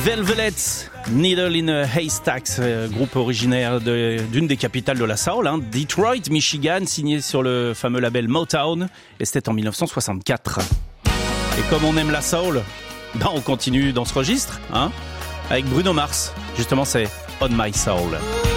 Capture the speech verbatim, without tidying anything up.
Velvets, Needle in a Haystack, groupe originaire de, d'une des capitales de la soul, hein, Detroit, Michigan, signé sur le fameux label Motown, et c'était en dix-neuf cent soixante-quatre. Et comme on aime la soul, ben on continue dans ce registre, hein, avec Bruno Mars. Justement, c'est On My Soul.